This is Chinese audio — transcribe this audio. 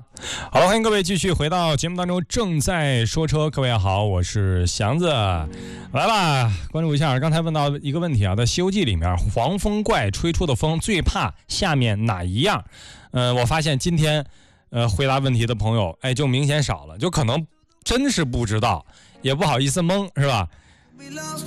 好了，欢迎各位继续回到节目当中，正在说车。各位好，我是祥子，来吧，关注一下。刚才问到一个问题啊，在《西游记》里面，黄风怪吹出的风最怕下面哪一样？我发现今天回答问题的朋友，就明显少了，就可能真是不知道，也不好意思蒙，是吧？